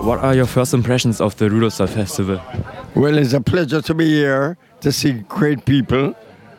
What are your first impressions of the Rudolstadt Festival? Well, it's a pleasure to be here, to see great people,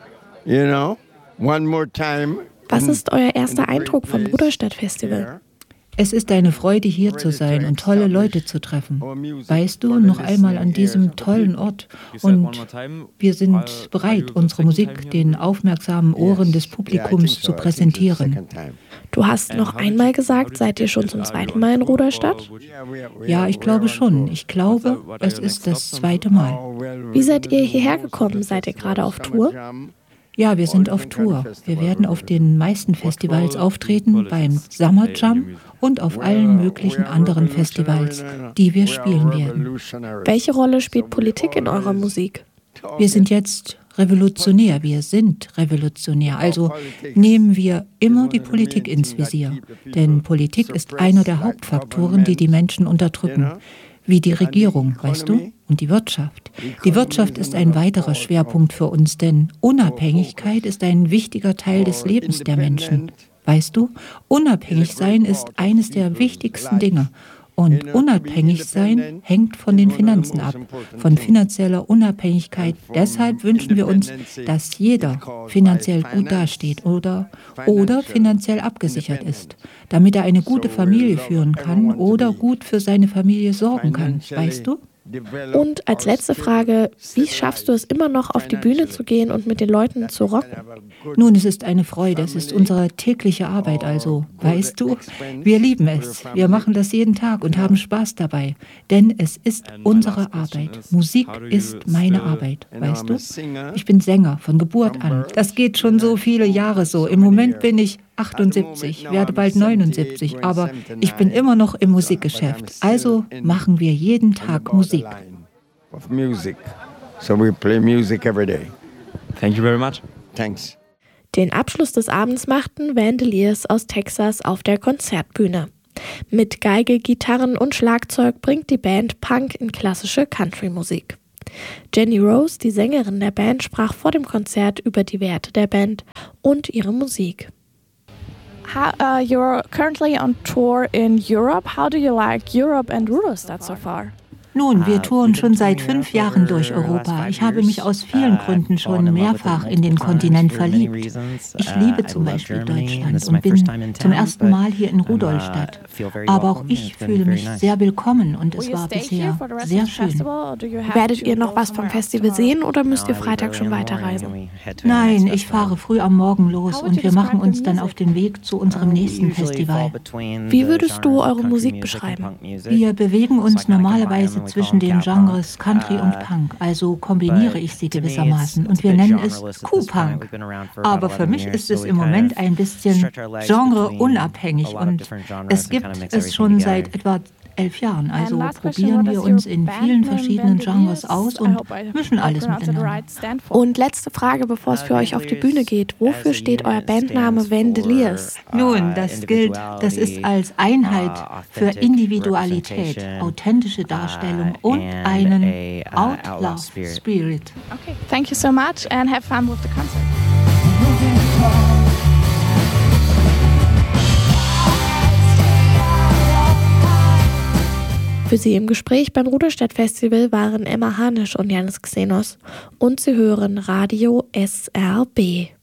you know, one more time. Was ist euer erster Eindruck vom Rudolstadt Festival? Es ist eine Freude, hier zu sein und tolle Leute zu treffen. Weißt du, noch einmal an diesem tollen Ort. Und wir sind bereit, unsere Musik den aufmerksamen Ohren des Publikums zu präsentieren. Du hast noch einmal gesagt, seid ihr schon zum zweiten Mal in Rudolstadt? Ja, ich glaube schon. Ich glaube, es ist das zweite Mal. Wie seid ihr hierher gekommen? Seid ihr gerade auf Tour? Ja, wir sind auf Tour. Wir werden auf den meisten Festivals auftreten, beim Summer Jam und auf allen möglichen anderen Festivals, die wir spielen werden. Welche Rolle spielt Politik in eurer Musik? Wir sind jetzt revolutionär, wir sind revolutionär. Also nehmen wir immer die Politik ins Visier. Denn Politik ist einer der Hauptfaktoren, die die Menschen unterdrücken. Wie die Regierung, weißt du? Und die Wirtschaft. Die Wirtschaft ist ein weiterer Schwerpunkt für uns, denn Unabhängigkeit ist ein wichtiger Teil des Lebens der Menschen. Weißt du? Unabhängig sein ist eines der wichtigsten Dinge. Und unabhängig sein hängt von den Finanzen ab, von finanzieller Unabhängigkeit. Deshalb wünschen wir uns, dass jeder finanziell gut dasteht oder finanziell abgesichert ist, damit er eine gute Familie führen kann oder gut für seine Familie sorgen kann. Weißt du? Und als letzte Frage, wie schaffst du es immer noch, auf die Bühne zu gehen und mit den Leuten zu rocken? Nun, es ist eine Freude, es ist unsere tägliche Arbeit, also, weißt du, wir lieben es. Wir machen das jeden Tag und haben Spaß dabei, denn es ist unsere Arbeit. Musik ist meine Arbeit, weißt du? Ich bin Sänger von Geburt an. Das geht schon so viele Jahre so. Im Moment bin ich 78, werde bald 79, aber ich bin immer noch im Musikgeschäft. Also machen wir jeden Tag Musik. So we play music every day. Thank you very much. Thanks. Den Abschluss des Abends machten Vandaliers aus Texas auf der Konzertbühne. Mit Geige, Gitarren und Schlagzeug bringt die Band Punk in klassische Country-Musik. Jenny Rose, die Sängerin der Band, sprach vor dem Konzert über die Werte der Band und ihre Musik. You're currently on tour in Europe. How do you like Europe and Rudolstadt so far? Nun, wir touren schon seit 5 Jahren durch Europa. Ich habe mich aus vielen Gründen schon mehrfach in den Kontinent verliebt. Ich liebe zum Beispiel Deutschland und bin zum ersten Mal hier in Rudolstadt. Aber auch ich fühle mich sehr willkommen und es war bisher sehr schön. Werdet ihr noch was vom Festival sehen oder müsst ihr Freitag schon weiterreisen? Nein, ich fahre früh am Morgen los und wir machen uns dann auf den Weg zu unserem nächsten Festival. Wie würdest du eure Musik beschreiben? Wir bewegen uns normalerweise zwischen den Genres Country und Punk, also kombiniere ich sie gewissermaßen und wir nennen es Q-Punk. Aber für mich ist es im Moment ein bisschen genreunabhängig und es gibt es schon seit etwa 11 Jahren. Also probieren wir uns in vielen verschiedenen Genres aus und mischen alles miteinander. Und letzte Frage, bevor es für euch auf die Bühne geht. Wofür steht euer Bandname Vandaliers? Nun, das ist als Einheit für Individualität, authentische Darstellung und einen Outlaw Spirit. Okay, thank you so much and have fun with the concert. Für Sie im Gespräch beim Rudolstadt Festival waren Emma Hanisch und Janis Xenos und Sie hören Radio SRB.